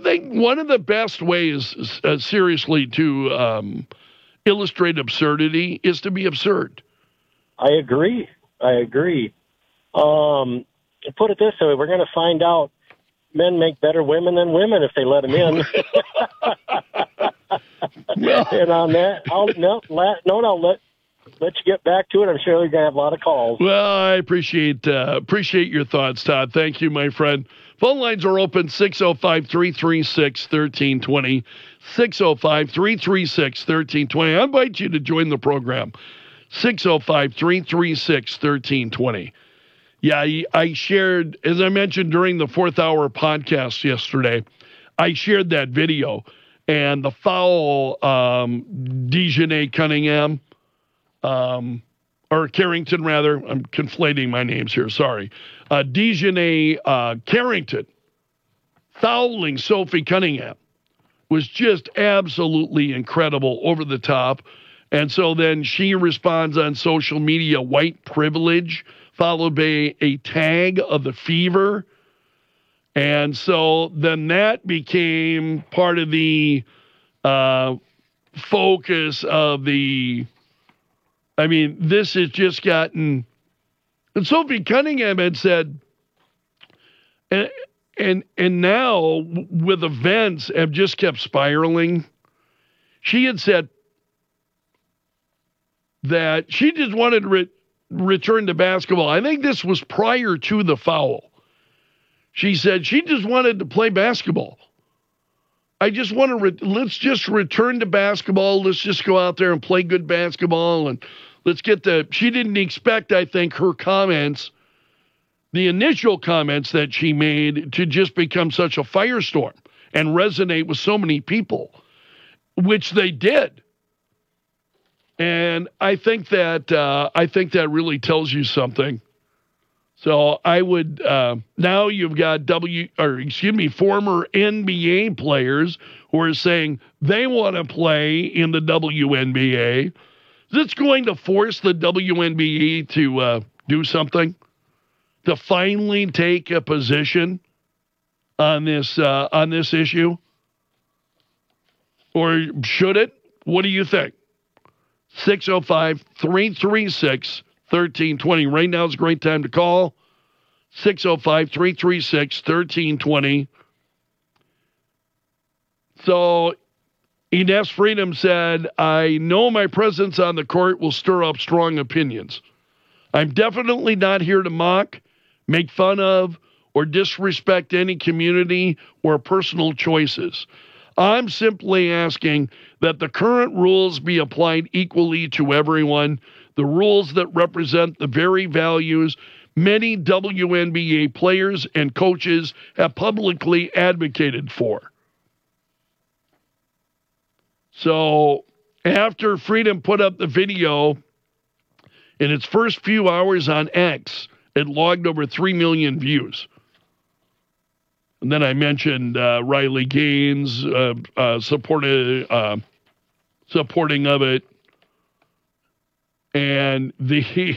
think one of the best ways, seriously, to illustrate absurdity is to be absurd. I agree. Put it this way, we're going to find out men make better women than women if they let them in. And on that, I'll let you get back to it. I'm sure you're going to have a lot of calls. Well, I appreciate your thoughts, Todd. Thank you, my friend. Phone lines are open, 605-336-1320, 605-336-1320. I invite you to join the program, 605-336-1320. Yeah, I shared, as I mentioned during the 4th hour podcast yesterday, I shared that video, and the foul Dejanay Cunningham, or Carrington, rather. I'm conflating my names here, sorry. Dejanay Carrington fouling Sophie Cunningham was just absolutely incredible, over the top. And so then she responds on social media, white privilege, followed by a tag of the fever. And so then that became part of the focus of the, I mean, this has just gotten, and Sophie Cunningham had said, and now with events have just kept spiraling. She had said that she just wanted to return to basketball. I think this was prior to the foul. She said she just wanted to play basketball. I just want to, let's just return to basketball. Let's just go out there and play good basketball. And let's get she didn't expect, I think, her comments, the initial comments that she made, to just become such a firestorm and resonate with so many people, which they did. And I think that really tells you something. So I would, now you've got former NBA players who are saying they want to play in the WNBA. Is this going to force the WNBA to do something, to finally take a position on this issue? Or should it? What do you think? 605-336-1320. Right now is a great time to call. 605-336-1320. So Ines Freedom said, I know my presence on the court will stir up strong opinions. I'm definitely not here to mock, make fun of, or disrespect any community or personal choices. I'm simply asking that the current rules be applied equally to everyone, the rules that represent the very values many WNBA players and coaches have publicly advocated for. So after Freedom put up the video, in its first few hours on X, it logged over 3 million views. And then I mentioned Riley Gaines supporting of it, and the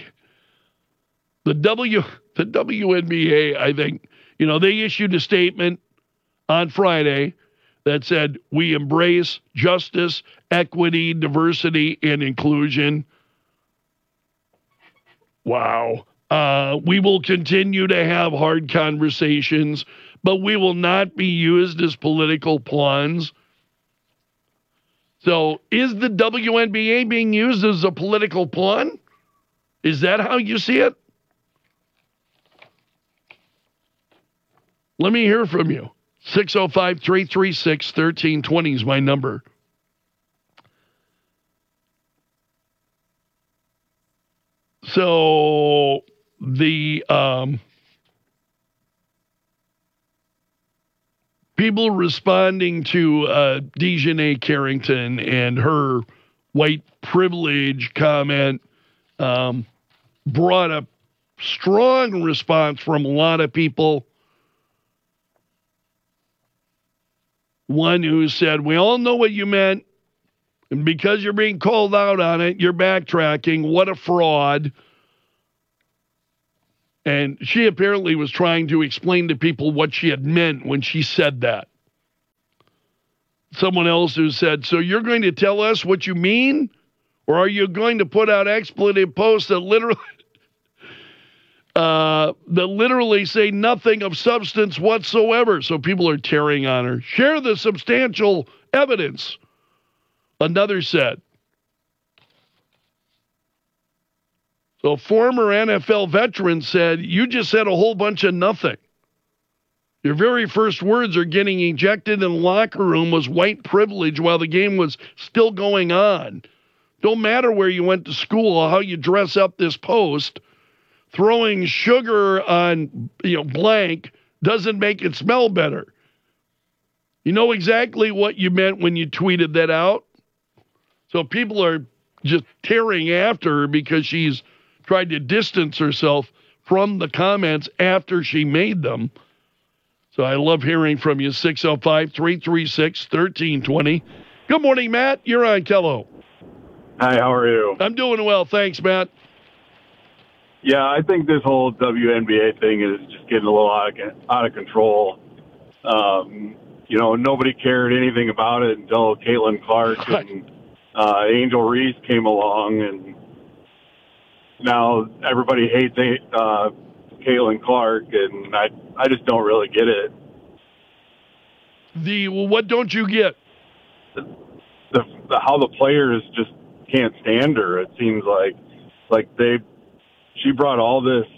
WNBA. I think they issued a statement on Friday that said we embrace justice, equity, diversity, and inclusion. Wow. We will continue to have hard conversations, but we will not be used as political pawns. So is the WNBA being used as a political pawn? Is that how you see it? Let me hear from you. 605-336-1320 is my number. So the people responding to Dejanay Carrington and her white privilege comment brought a strong response from a lot of people. One who said, we all know what you meant, and because you're being called out on it, you're backtracking. What a fraud. And she apparently was trying to explain to people what she had meant when she said that. someone else who said, so you're going to tell us what you mean? Or are you going to put out expletive posts that literally say nothing of substance whatsoever? So people are tearing on her. Share the substantial evidence, another said. So former NFL veteran said, you just said a whole bunch of nothing. Your very first words are getting ejected in the locker room was white privilege while the game was still going on. Don't matter where you went to school or how you dress up this post. Throwing sugar on, blank doesn't make it smell better. You know exactly what you meant when you tweeted that out. So people are just tearing after her because she's tried to distance herself from the comments after she made them. So I love hearing from you. 605-336-1320. Good morning, Matt. You're on Kello. Hi, how are you? I'm doing well. Thanks, Matt. Yeah, I think this whole WNBA thing is just getting a little out of control. Nobody cared anything about it until Caitlin Clark and Angel Reese came along, and now everybody hates Caitlin Clark, and I just don't really get it. What don't you get? How the players just can't stand her. It seems like she brought all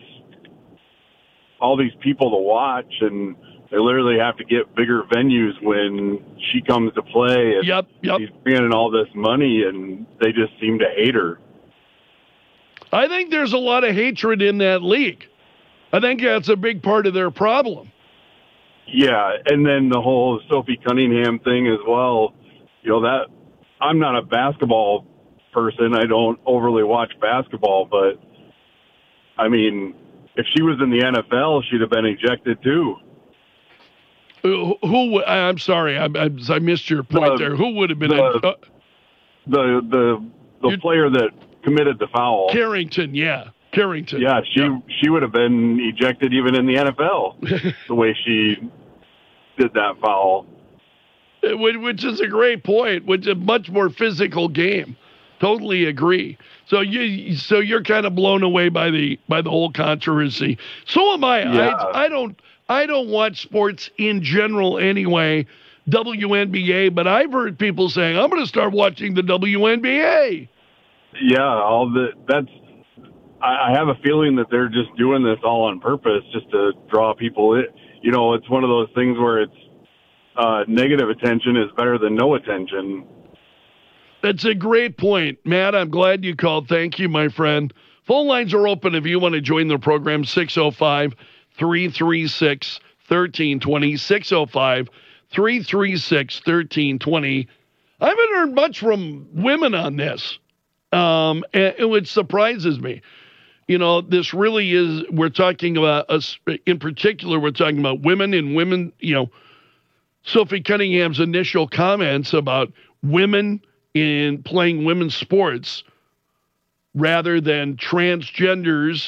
these people to watch, and they literally have to get bigger venues when she comes to play. And yep. She's bringing in all this money, and they just seem to hate her. I think there's a lot of hatred in that league. I think that's a big part of their problem. Yeah, and then the whole Sophie Cunningham thing as well. That I'm not a basketball person. I don't overly watch basketball, but I mean, if she was in the NFL, she'd have been ejected too. Who? I'm sorry, I missed your point there. Who would have been the player that committed the foul? Carrington, yeah. Carrington. Yeah, she would have been ejected even in the NFL, the way she did that foul. Which is a great point, which is a much more physical game. Totally agree. So you're kind of blown away by the whole controversy. So am I. Yeah. I don't watch sports in general anyway, WNBA, but I've heard people saying, I'm going to start watching the WNBA. Yeah, I have a feeling that they're just doing this all on purpose just to draw people in. It's one of those things where it's negative attention is better than no attention. That's a great point, Matt. I'm glad you called. Thank you, my friend. Phone lines are open if you want to join the program, 605-336-1320, 605-336-1320. I haven't heard much from women on this, which surprises me. This really is, we're talking about us in particular, we're talking about women and women, Sophie Cunningham's initial comments about women in playing women's sports rather than transgenders,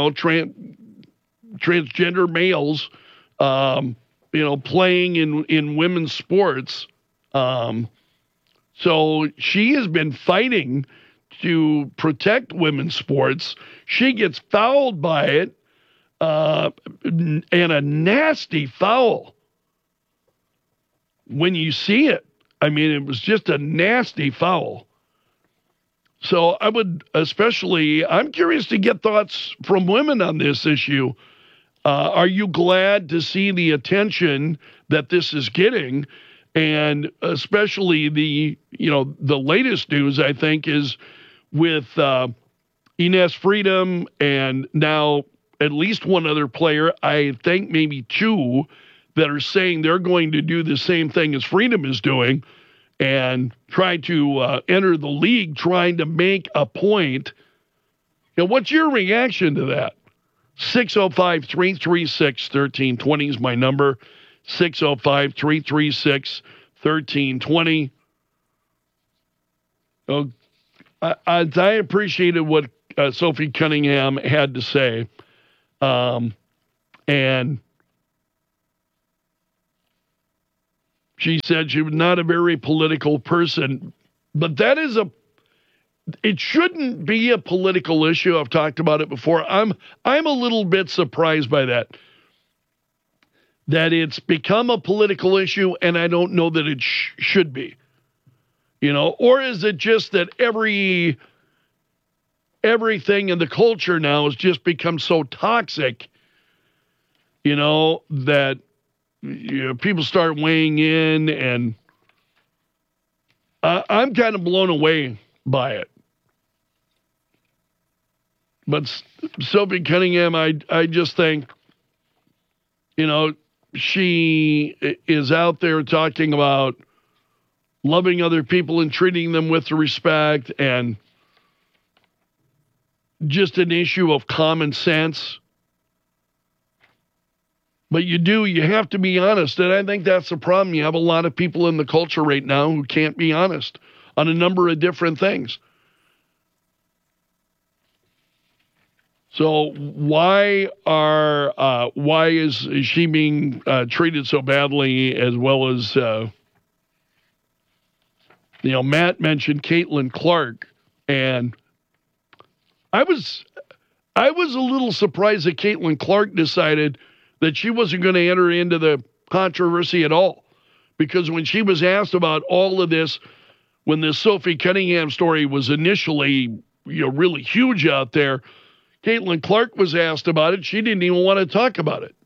transgender males, playing in women's sports. So she has been fighting to protect women's sports. She gets fouled by it, and a nasty foul. When you see it, I mean, it was just a nasty foul. So I'm curious to get thoughts from women on this issue. Are you glad to see the attention that this is getting? And especially the latest news, I think, is with Ines Freedom and now at least one other player, I think maybe two, that are saying they're going to do the same thing as Freedom is doing and try to enter the league, trying to make a point. What's your reaction to that? 605-336-1320 is my number. 605-336-1320. I appreciated what Sophie Cunningham had to say. And She said she was not a very political person, but it shouldn't be a political issue. I've talked about it before. I'm a little bit surprised by that it's become a political issue, and I don't know that it should be. Or is it just that everything in the culture now has just become so toxic, that people start weighing in, and I'm kind of blown away by it. But Sophie Cunningham, I just think, she is out there talking about loving other people and treating them with respect, and just an issue of common sense. But you have to be honest, and I think that's the problem. You have a lot of people in the culture right now who can't be honest on a number of different things. So why is she being treated so badly, as well as Matt mentioned Caitlin Clark, and I was a little surprised that Caitlin Clark decided that she wasn't going to enter into the controversy at all, because when she was asked about all of this, when this Sophie Cunningham story was initially really huge out there, Caitlin Clark was asked about it. She didn't even want to talk about it.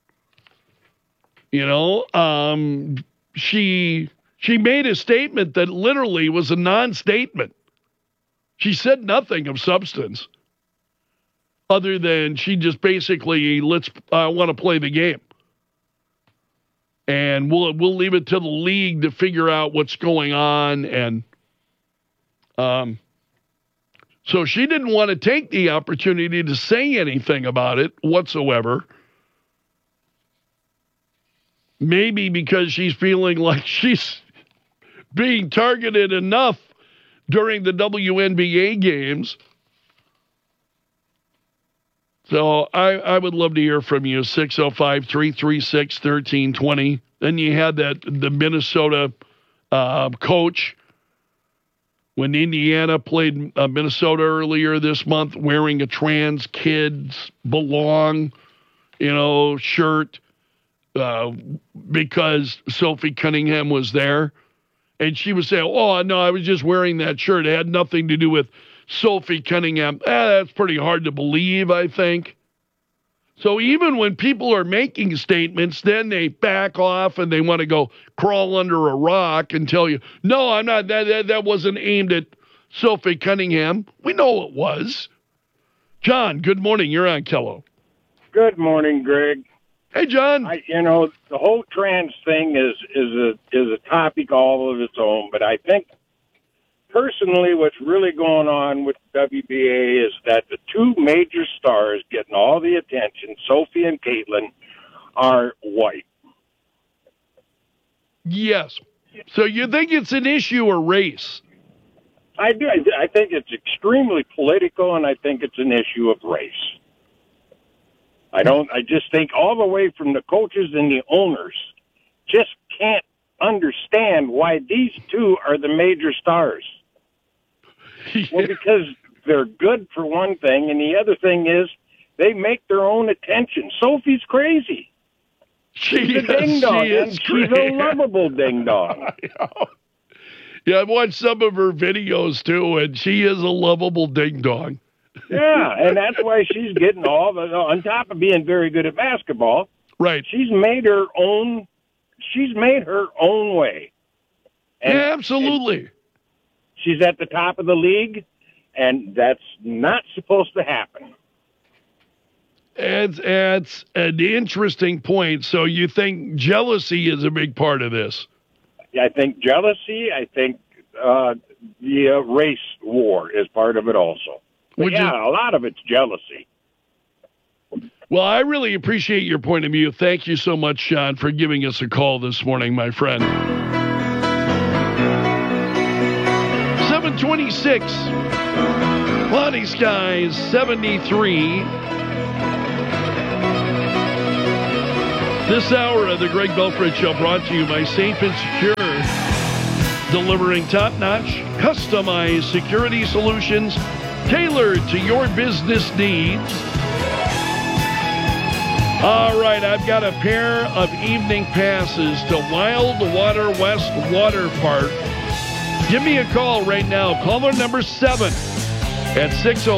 She made a statement that literally was a non-statement. She said nothing of substance, other than she just basically, I want to play the game. And we'll leave it to the league to figure out what's going on. And so she didn't want to take the opportunity to say anything about it whatsoever. Maybe because she's feeling like she's being targeted enough during the WNBA games. So I would love to hear from you, 605-336-1320. Then you had the Minnesota coach when Indiana played Minnesota earlier this month, wearing a trans kids belong, shirt because Sophie Cunningham was there. And she was saying, oh, no, I was just wearing that shirt. It had nothing to do with Sophie Cunningham. That's pretty hard to believe, I think. So even when people are making statements, then they back off and they want to go crawl under a rock and tell you, no, I'm not, that wasn't aimed at Sophie Cunningham. We know it was. John, good morning. You're on Kello. Good morning, Greg. Hey, John. The whole trans thing is a topic all of its own, but I think personally what's really going on with WBA is that the two major stars getting all the attention, Sophie and Caitlin, are white. Yes. So you think it's an issue of race? I do. I think it's extremely political, and I think it's an issue of race. I just think all the way from the coaches and the owners just can't understand why these two are the major stars. Yeah. Well, because they're good for one thing, and the other thing is they make their own attention. Sophie's crazy. She's a ding-dong, and she's a lovable ding-dong. Yeah, I've watched some of her videos, too, and she is a lovable ding-dong. Yeah, and that's why she's getting all the, on top of being very good at basketball. Right. She's made her own way. And, yeah, absolutely. And she's at the top of the league, and that's not supposed to happen. It's an interesting point. So you think jealousy is a big part of this? I think jealousy. I think the race war is part of it also. But a lot of it's jealousy. Well, I really appreciate your point of view. Thank you so much, Sean, for giving us a call this morning, my friend. 726. Cloudy skies, 73. This hour of the Greg Belford Show brought to you by Safe and Secure, delivering top-notch, customized security solutions tailored to your business needs. All right, I've got a pair of evening passes to Wild Water West Water Park. Give me a call right now. Caller number 7 at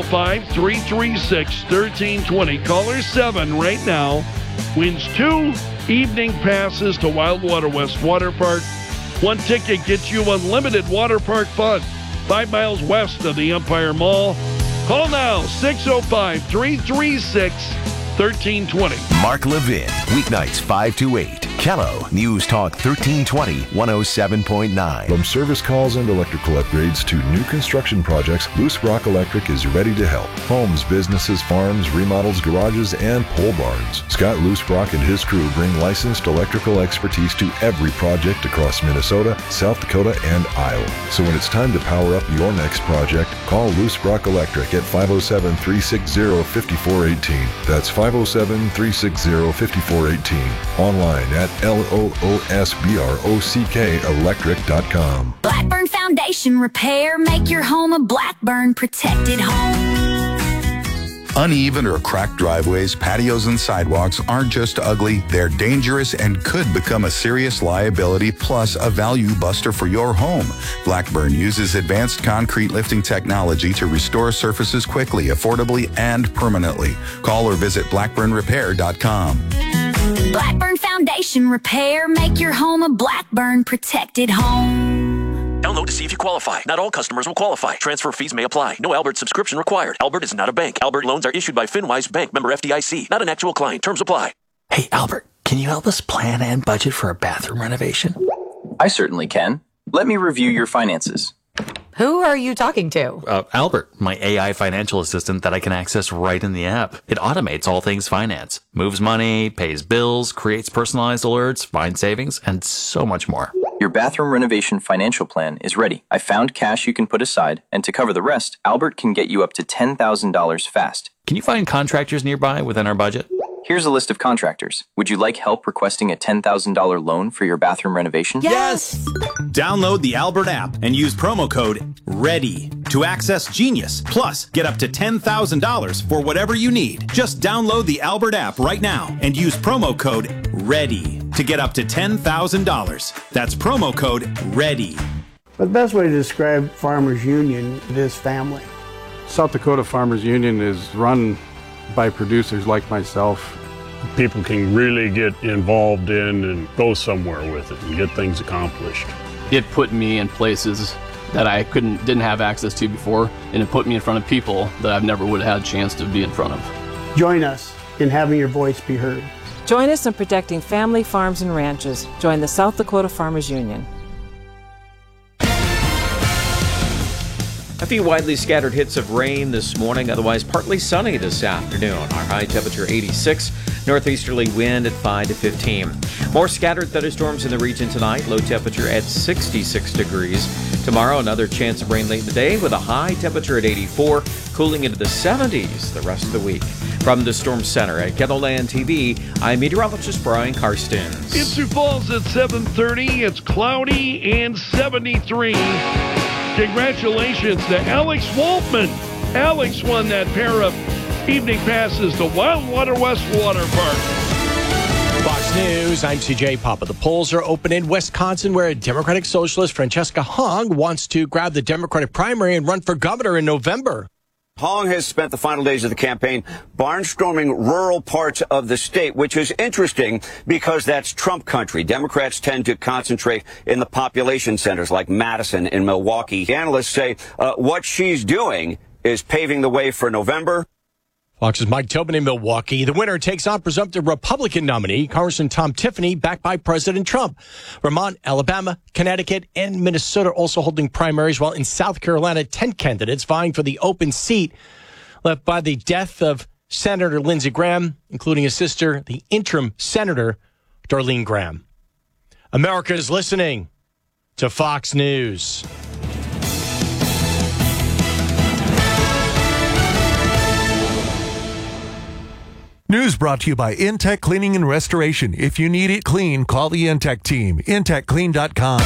605-336-1320. Caller 7 right now wins 2 evening passes to Wild Water West Water Park. 1 ticket gets you unlimited water park fun 5 miles west of the Empire Mall. Call now, 605-336-1320. Mark Levin, weeknights 5 to 8. Kello, News Talk 1320, 107.9. From service calls and electrical upgrades to new construction projects, Loose Rock Electric is ready to help. Homes, businesses, farms, remodels, garages, and pole barns. Scott Loose Rock and his crew bring licensed electrical expertise to every project across Minnesota, South Dakota, and Iowa. So when it's time to power up your next project, call Loose Rock Electric at 507-360-5418. That's 507-360-5418. Online at LOOSBROCKelectric.com. Blackburn Foundation Repair. Make your home a Blackburn protected home. Uneven or cracked driveways, patios, and sidewalks aren't just ugly, they're dangerous and could become a serious liability plus a value buster for your home. Blackburn uses advanced concrete lifting technology to restore surfaces quickly, affordably, and permanently. Call or visit blackburnrepair.com. Blackburn Foundation Repair. Make your home a Blackburn protected home. Download to see if you qualify. Not all customers will qualify. Transfer fees may apply. No Albert subscription required. Albert is not a bank. Albert loans are issued by FinWise Bank, member FDIC. Not an actual client. Terms apply. Hey, Albert, can you help us plan and budget for a bathroom renovation? I certainly can. Let me review your finances. Who are you talking to? Albert, my AI financial assistant that I can access right in the app. It automates all things finance, moves money, pays bills, creates personalized alerts, finds savings, and so much more. Your bathroom renovation financial plan is ready. I found cash you can put aside, and to cover the rest, Albert can get you up to $10,000 fast. Can you find contractors nearby within our budget? Here's a list of contractors. Would you like help requesting a $10,000 loan for your bathroom renovation? Yes! Download the Albert app and use promo code READY to access Genius. Plus, get up to $10,000 for whatever you need. Just download the Albert app right now and use promo code READY to get up to $10,000. That's promo code READY. The best way to describe Farmers Union is family. South Dakota Farmers Union is run by producers like myself. People can really get involved in and go somewhere with it and get things accomplished. It put me in places that I didn't have access to before, and it put me in front of people that I've never would have had a chance to be in front of. Join us in having your voice be heard. Join us in protecting family farms and ranches. Join the South Dakota Farmers Union. A few widely scattered hits of rain this morning, otherwise partly sunny this afternoon. Our high temperature 86, northeasterly wind at 5 to 15. More scattered thunderstorms in the region tonight, low temperature at 66 degrees. Tomorrow, another chance of rain late in the day with a high temperature at 84, cooling into the 70s the rest of the week. From the Storm Center at KENOLAND TV, I'm meteorologist Brian Karstens. In Sioux Falls at 7:30, it's cloudy and 73. Congratulations to Alex Wolfman. Alex won that pair of evening passes to Wild Water West Water Park. Fox News, I'm CJ Papa. The polls are open in Wisconsin, where Democratic Socialist Francesca Hong wants to grab the Democratic primary and run for governor in November. Hong has spent the final days of the campaign barnstorming rural parts of the state, which is interesting because that's Trump country. Democrats tend to concentrate in the population centers like Madison and Milwaukee. Analysts say what she's doing is paving the way for November. Fox's Mike Tobin in Milwaukee. The winner takes on presumptive Republican nominee, Congressman Tom Tiffany, backed by President Trump. Vermont, Alabama, Connecticut, and Minnesota also holding primaries, while in South Carolina, 10 candidates vying for the open seat left by the death of Senator Lindsey Graham, including his sister, the interim Senator Darlene Graham. America is listening to Fox News. News brought to you by Intech Cleaning and Restoration. If you need it clean, call the Intech team. IntechClean.com.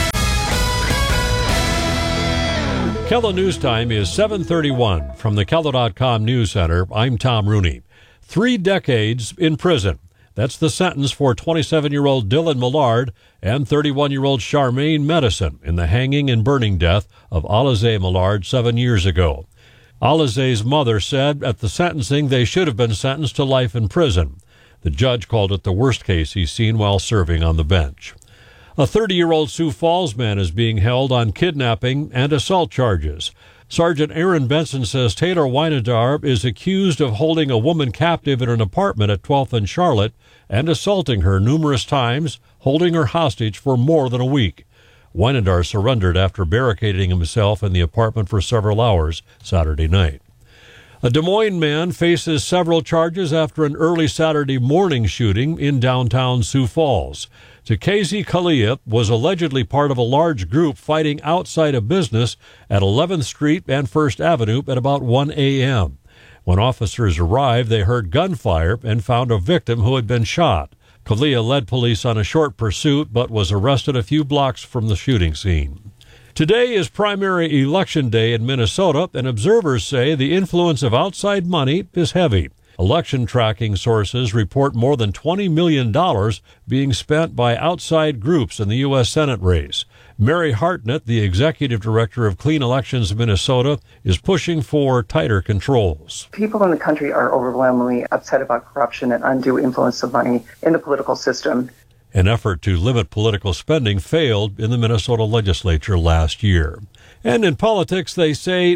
KELO News Time is 7:31. From the KELO.com News Center, I'm Tom Rooney. 3 decades in prison. That's the sentence for 27-year-old Dylan Millard and 31-year-old Charmaine Medicine in the hanging and burning death of Alize Millard 7 years ago. Alize's mother said at the sentencing they should have been sentenced to life in prison. The judge called it the worst case he's seen while serving on the bench. A 30-year-old Sioux Falls man is being held on kidnapping and assault charges. Sergeant Aaron Benson says Taylor Wynadar is accused of holding a woman captive in an apartment at 12th and Charlotte and assaulting her numerous times, holding her hostage for more than a week. Wynadar surrendered after barricading himself in the apartment for several hours Saturday night. A Des Moines man faces several charges after an early Saturday morning shooting in downtown Sioux Falls. Takazi Kalia was allegedly part of a large group fighting outside a business at 11th Street and 1st Avenue at about 1 a.m. When officers arrived, they heard gunfire and found a victim who had been shot. Kalia led police on a short pursuit but was arrested a few blocks from the shooting scene. Today is primary election day in Minnesota, and observers say the influence of outside money is heavy. Election tracking sources report more than $20 million being spent by outside groups in the U.S. Senate race. Mary Hartnett, the executive director of Clean Elections Minnesota, is pushing for tighter controls. People in the country are overwhelmingly upset about corruption and undue influence of money in the political system. An effort to limit political spending failed in the Minnesota legislature last year. And in politics, they say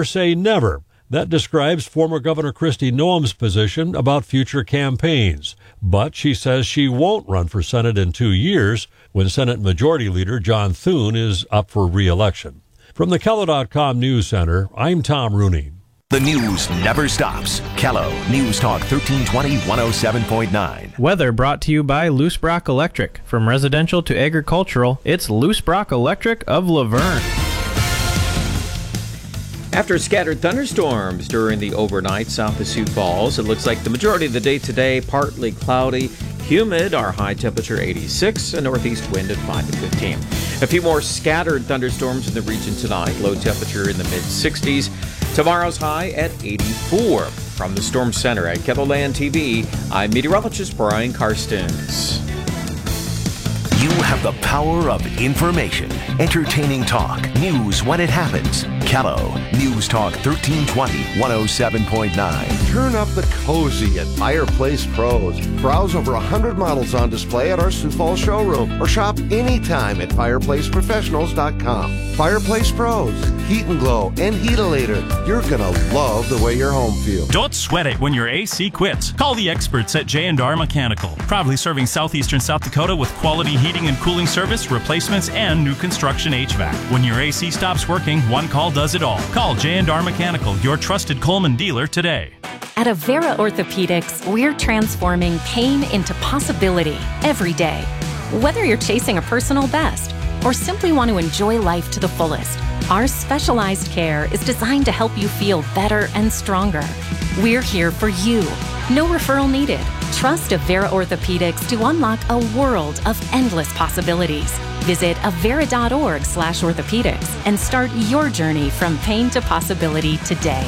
never. That describes former Governor Kristi Noem's position about future campaigns. But she says she won't run for Senate in 2 years when Senate Majority Leader John Thune is up for re-election. From the KELO.com News Center, I'm Tom Rooney. The news never stops. KELO News Talk 1320 107.9. Weather brought to you by Loose Brock Electric. From residential to agricultural, it's Loose Brock Electric of Laverne. After scattered thunderstorms during the overnight south of Sioux Falls, it looks like the majority of the day today partly cloudy, humid, our high temperature 86, a northeast wind at 5 to 15. A few more scattered thunderstorms in the region tonight, low temperature in the mid-60s. Tomorrow's high at 84. From the Storm Center at KELOLAND TV, I'm meteorologist Brian Karstens. You have the power of information. Entertaining talk. News when it happens. KELO News Talk 1320 107.9. Turn up the cozy at Fireplace Pros. Browse over 100 models on display at our Sioux Falls showroom or shop anytime at fireplaceprofessionals.com. Fireplace Pros. Heat and Glow and Heatalator. You're going to love the way your home feels. Don't sweat it when your AC quits. Call the experts at J&R Mechanical. Proudly serving southeastern South Dakota with quality heating and cooling service, replacements, and new construction HVAC. When your AC stops working, one call does it all. Call J&R Mechanical, your trusted Coleman dealer today. At Avera Orthopedics, we're transforming pain into possibility every day. Whether you're chasing a personal best or simply want to enjoy life to the fullest, our specialized care is designed to help you feel better and stronger. We're here for you. No referral needed. Trust Avera Orthopedics to unlock a world of endless possibilities. Visit avera.org/orthopedics and start your journey from pain to possibility today.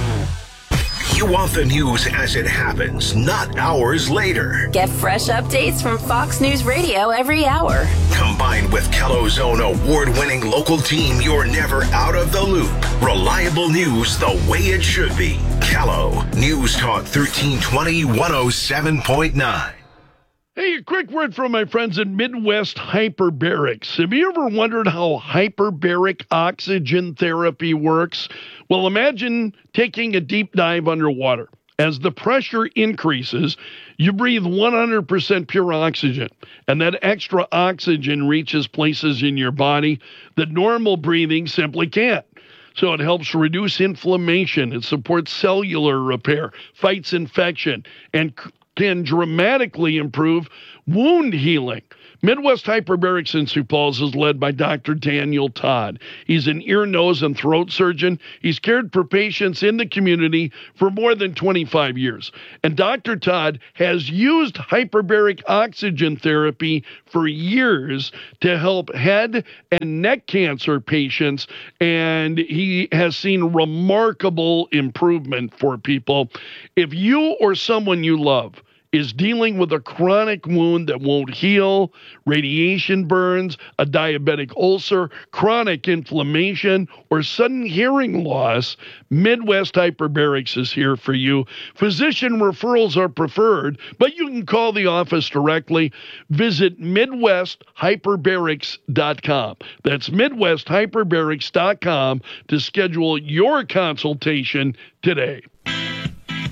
You want the news as it happens, not hours later. Get fresh updates from Fox News Radio every hour. Combined with KELO's own award-winning local team, you're never out of the loop. Reliable news the way it should be. KELO News Talk 1320 107.9. Hey, a quick word from my friends at Midwest Hyperbarics. Have you ever wondered how hyperbaric oxygen therapy works? Well, imagine taking a deep dive underwater. As the pressure increases, you breathe 100% pure oxygen, and that extra oxygen reaches places in your body that normal breathing simply can't. So it helps reduce inflammation, it supports cellular repair, fights infection, and can dramatically improve wound healing. Midwest Hyperbarics in Sioux Falls is led by Dr. Daniel Todd. He's an ear, nose, and throat surgeon. He's cared for patients in the community for more than 25 years. And Dr. Todd has used hyperbaric oxygen therapy for years to help head and neck cancer patients, and he has seen remarkable improvement for people. If you or someone you love is dealing with a chronic wound that won't heal, radiation burns, a diabetic ulcer, chronic inflammation, or sudden hearing loss, Midwest Hyperbarics is here for you. Physician referrals are preferred, but you can call the office directly. Visit MidwestHyperbarics.com. That's MidwestHyperbarics.com to schedule your consultation today.